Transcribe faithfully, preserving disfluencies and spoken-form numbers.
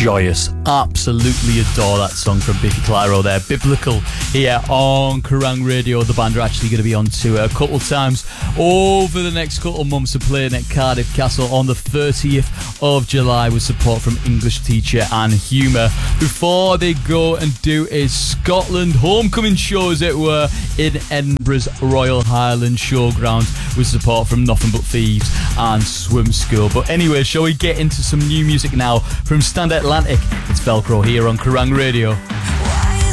joyous. Absolutely adore that song from Biffy Clyro there. Biblical here on Kerrang Radio. The band are actually going to be on tour a couple times over the next couple of months, of playing at Cardiff Castle on the thirtieth of July with support from English teacher Anne Humour, before they go and do a Scotland homecoming show, as it were, in Edinburgh's Royal Highland Showground with support from Nothing But Thieves and Swim School. But anyway, shall we get into some new music now from Stand Atlantic? It's Velcro here on Kerrang Radio.